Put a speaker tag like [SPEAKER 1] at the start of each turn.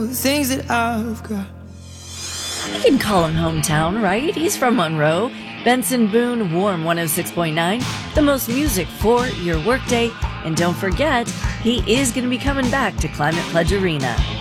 [SPEAKER 1] things that I've got.
[SPEAKER 2] You can call him hometown, right? He's from Monroe. Benson Boone, Warm 106.9, the most music for your workday. And don't forget, he is going to be coming back to Climate Pledge Arena.